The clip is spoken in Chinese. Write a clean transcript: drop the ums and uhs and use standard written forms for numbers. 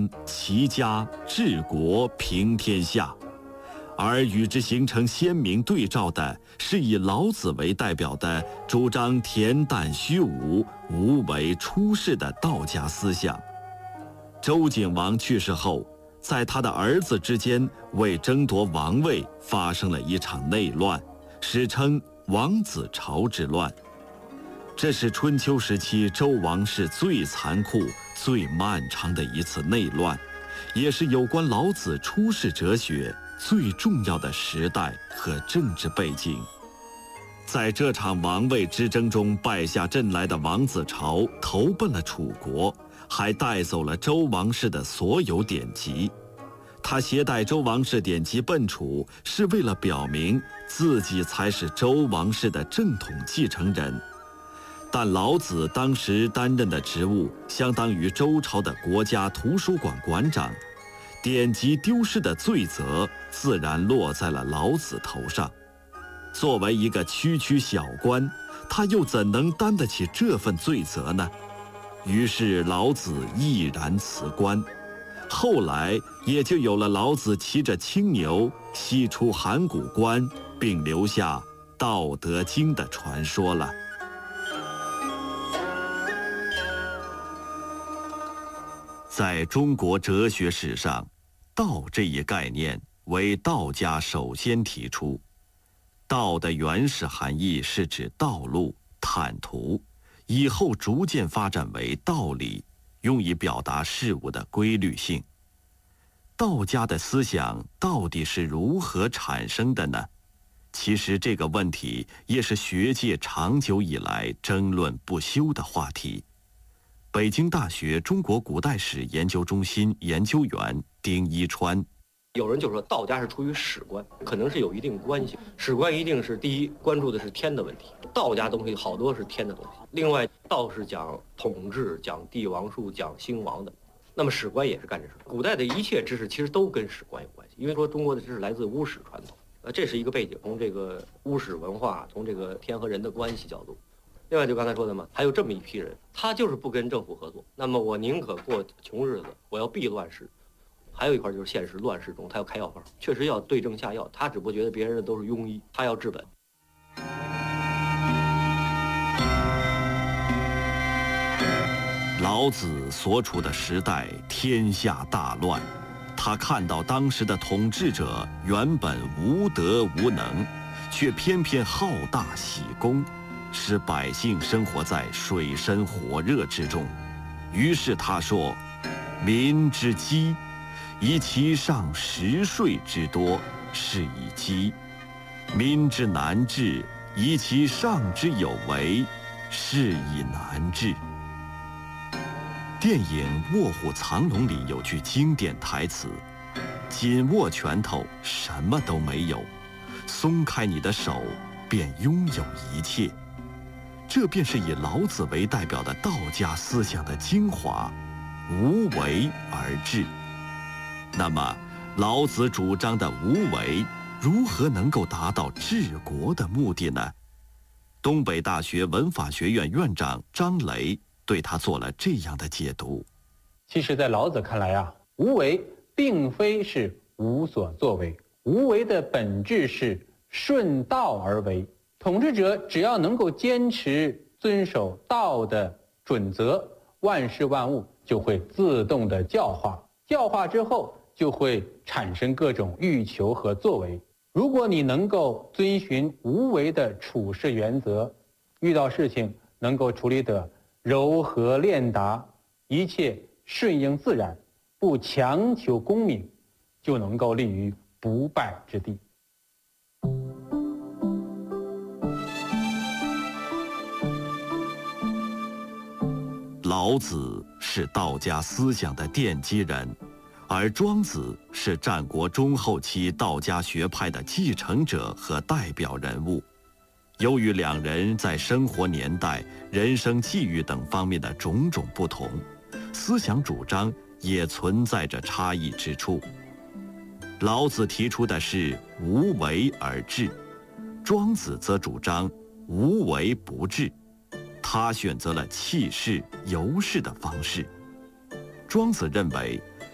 官、齐家、治国、平天下。而与之形成鲜明对照的是以老子为代表的主张恬淡虚无、无为出世的道家思想。周景王去世后，在他的儿子之间为争夺王位发生了一场内乱，史称王子朝之乱。这是春秋时期周王室最残酷、最漫长的一次内乱，也是有关老子出世哲学最重要的时代和政治背景。在这场王位之争中败下阵来的王子朝投奔了楚国，还带走了周王室的所有典籍。他携带周王室典籍奔楚，是为了表明自己才是周王室的正统继承人。但老子当时担任的职务相当于周朝的国家图书馆馆长，典籍丢失的罪责自然落在了老子头上。作为一个区区小官，他又怎能担得起这份罪责呢？于是老子毅然辞官。后来也就有了老子骑着青牛西出函谷关，并留下《道德经》的传说了。在中国哲学史上，道这一概念为道家首先提出。道的原始含义是指道路、坦途，以后逐渐发展为道理，用以表达事物的规律性。道家的思想到底是如何产生的呢？其实这个问题也是学界长久以来争论不休的话题。北京大学中国古代史研究中心研究员丁一川， 有人就说道家是出于史观，可能是有一定关系。史观一定是第一关注的是天的问题，道家东西好多是天的东西。另外，道是讲统治、讲帝王术、讲兴亡的，那么史观也是干这事。古代的一切知识其实都跟史观有关系，因为说中国的知识来自巫史传统，这是一个背景，从这个巫史文化，从这个天和人的关系角度。另外就刚才说的嘛，还有这么一批人，他就是不跟政府合作，那么我宁可过穷日子，我要避乱世。还有一块就是现实乱世中，他要开药方，确实要对症下药。他只不过觉得别人的都是庸医，他要治本。 老子所处的时代天下大乱，他看到当时的统治者原本无德无能，却偏偏好大喜功，使百姓生活在水深火热之中。于是他说：“民之饥，以其上食税之多，是以饥；民之难治，以其上之有为，是以难治。”电影《卧虎藏龙》里有句经典台词：“紧握拳头，什么都没有；松开你的手，便拥有一切。”这便是以老子为代表的道家思想的精华，无为而治。那么，老子主张的无为，如何能够达到治国的目的呢？东北大学文法学院院长张雷对他做了这样的解读。 其实在老子看来啊，无为并非是无所作为，无为的本质是顺道而为。统治者只要能够坚持遵守道的准则，万事万物就会自动的教化，教化之后就会产生各种欲求和作为。如果你能够遵循无为的处事原则，遇到事情能够处理得柔和练达，一切顺应自然，不强求功名，就能够立于不败之地。 老子是道家思想的奠基人，而庄子是战国中后期道家学派的继承者和代表人物。由于两人在生活年代、人生际遇等方面的种种不同，思想主张也存在着差异之处。老子提出的是无为而治，庄子则主张无为不治。他选择了弃世游世的方式。庄子认为